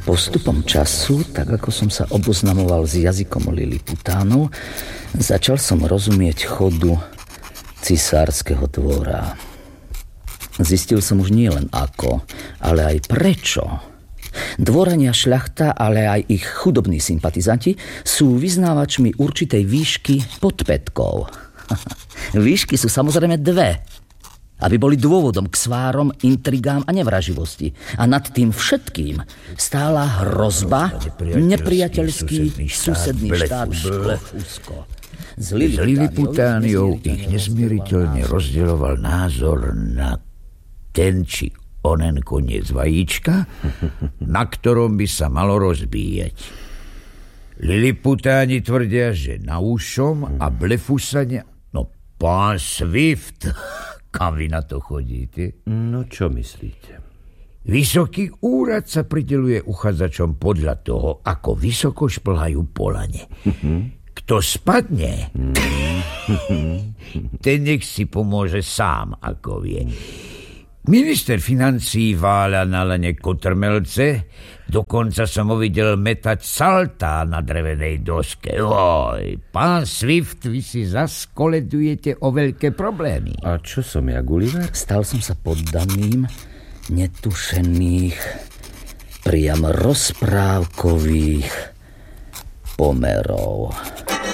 Postupom času, tak ako som sa oboznamoval s jazykom Liliputánov, začal som rozumieť chodu cisárskeho dvora. Zistil som už nie len ako, ale aj prečo. Dvorania šľachta, ale aj ich chudobní sympatizanti sú vyznávačmi určitej výšky pod pätkou. Výšky sú samozrejme dve, aby boli dôvodom k svárom, intrigám a nevraživosti. A nad tým všetkým stála hrozba nepriateľský susedný štát Blefusko. S Liliputániou ich nezmieriteľne rozdeľoval názor na ten či onen koniec vajíčka, na ktorom by sa malo rozbíjať. Liliputáni tvrdia, že na ušom a Blefusania... No, pán Swift... Kam vy na to chodíte? No, čo myslíte? Vysoký úrad sa prideľuje uchádzačom podľa toho, ako vysoko šplhajú po lane. Kto spadne, ten nech si pomôže sám, ako vie. Minister financií váľa na lane kotrmelce, dokonca som ho videl metať saltá na drevenej doske. Oj, pán Swift, vy si zas koledujete o veľké problémy. A čo som ja, Gulliver? Stal som sa poddaným netušených, priam rozprávkových pomerov.